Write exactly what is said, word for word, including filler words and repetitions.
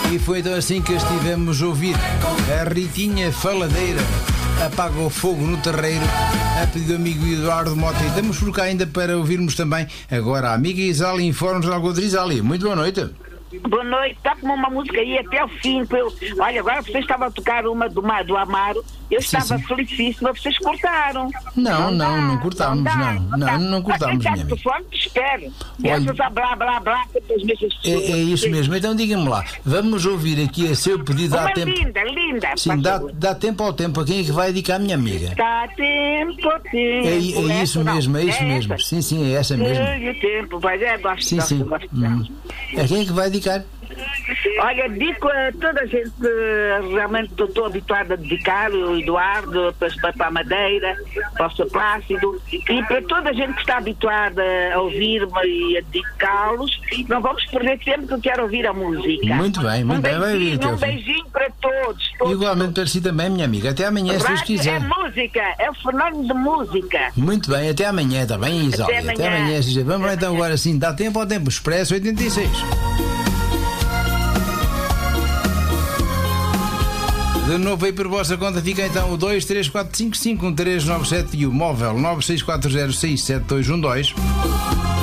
E foi então assim que estivemos a ouvir a Ritinha Faladeira, Apaga o Fogo no Terreiro, a pedido do amigo Eduardo Mota. E estamos por cá ainda para ouvirmos também agora a amiga Isália. Informa-nos algo de Isália. Muito boa noite. Boa noite, está com uma música aí até o fim. Eu... Olha, agora vocês estavam a tocar uma do, do Amaro. Eu Sim, estava sim. felicíssima, vocês cortaram. Não, não, dá, não cortámos, dá, não, não, dá. não cortámos, Mas minha quem amiga. está te espere. Olha, Essas a blá blá blá que as mesmas É, pessoas. é isso mesmo. Então diga-me lá, vamos ouvir aqui a seu pedido. Dá Uma tempo. linda, linda. Sim, faz dá, favor. dá tempo ao tempo. A quem é que vai dedicar a minha amiga? Dá tempo, tempo. É, é isso Essa não, mesmo, é isso essa. mesmo. Sim, sim, é essa mesmo. Ai, o tempo, vai, é, gosto, Sim, gosto, sim. gosto. Hum. A quem é que vai dedicar? Olha, digo a toda a gente, eh, realmente estou habituada a dedicar, o Eduardo, para, para a Madeira, para o Sr. Plácido, e para toda a gente que está habituada a ouvir-me e a dedicá-los, não vamos perder tempo que eu quero ouvir a música. Muito bem, muito um bem, vai beijinho, ouvir até ao Um fim. beijinho para todos. todos Igualmente para si também, minha amiga. Até amanhã, se Deus Rádio quiser. é música, é o fenómeno de música. Muito bem, até amanhã, está bem, Isália? Até Até amanhã. amanhã. se quiser. Vamos lá então agora sim, dá tempo ao tempo. Expresso oitenta e seis. De novo aí por vossa conta fica então o dois três quatro cinco cinco um três nove sete e o móvel nove seis quatro zero seis sete dois um dois.